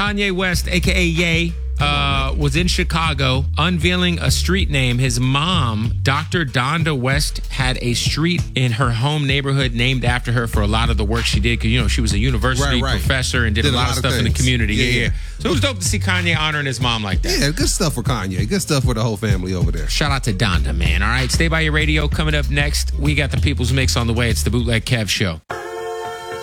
Kanye West, a.k.a. Ye, was in Chicago unveiling a street name. His mom, Dr. Donda West, had a street in her home neighborhood named after her for a lot of the work she did. Because, she was a university professor and did a lot of stuff in the community. Yeah. So it was dope to see Kanye honoring his mom like that. Yeah, good stuff for Kanye. Good stuff for the whole family over there. Shout out to Donda, man. All right, stay by your radio. Coming up next, we got the People's Mix on the way. It's the Bootleg Kev Show.